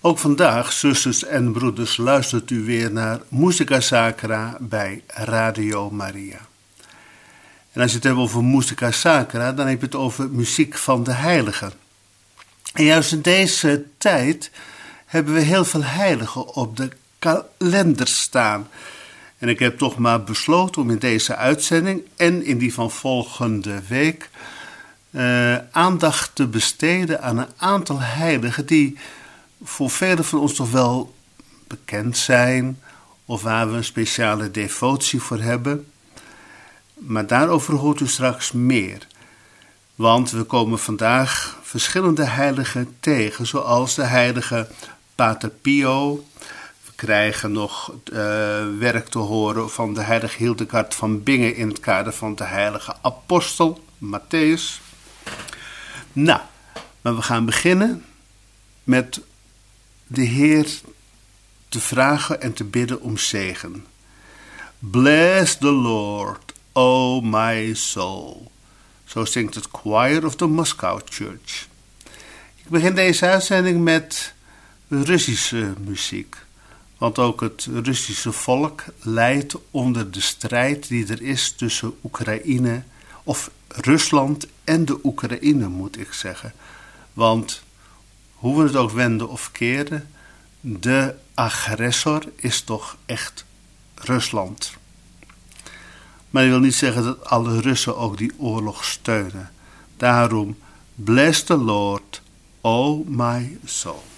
Ook vandaag, zusters en broeders, luistert u weer naar Musica Sacra bij Radio Maria. En als je het hebt over Musica Sacra, dan heb je het over muziek van de heiligen. En juist in deze tijd hebben we heel veel heiligen op de kalender staan. En ik heb toch maar besloten om in deze uitzending en in die van volgende week aandacht te besteden aan een aantal heiligen die voor velen van ons toch wel bekend zijn of waar we een speciale devotie voor hebben. Maar daarover hoort u straks meer. Want we komen vandaag verschillende heiligen tegen, zoals de heilige Pater Pio. We krijgen nog werk te horen van de heilige Hildegard van Bingen in het kader van de heilige apostel Matthäus. Nou, maar we gaan beginnen met de Heer te vragen en te bidden om zegen. Bless the Lord, O my soul. Zo zingt het Choir of the Moscow Church. Ik begin deze uitzending met Russische muziek. Want ook het Russische volk lijdt onder de strijd die er is tussen Oekraïne, of Rusland en de Oekraïne, moet ik zeggen. Want hoe we het ook wenden of keren, de agressor is toch echt Rusland. Maar ik wil niet zeggen dat alle Russen ook die oorlog steunen. Daarom, bless the Lord, O my soul.